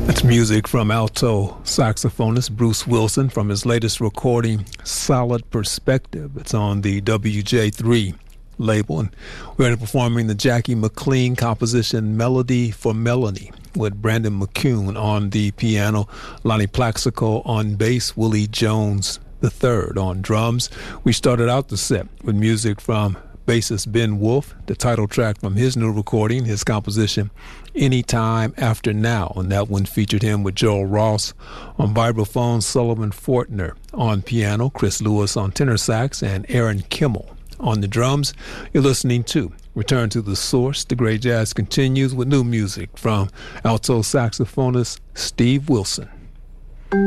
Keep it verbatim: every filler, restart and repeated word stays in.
That's music from alto saxophonist Bruce Wilson from his latest recording, Solid Perspective. It's on the W J three label. And we're going to be performing the Jackie McLean composition Melody for Melanie with Brandon McCune on the piano, Lonnie Plaxico on bass, Willie Jones the third on drums. We started out the set with music from bassist Ben Wolf, the title track from his new recording, his composition Anytime After Now, and that one featured him with Joel Ross on vibraphone, Sullivan Fortner on piano, Chris Lewis on tenor sax, and Aaron Kimmel on the drums. You're listening to Return to the Source. The Great Jazz continues with new music from alto saxophonist Steve Wilson.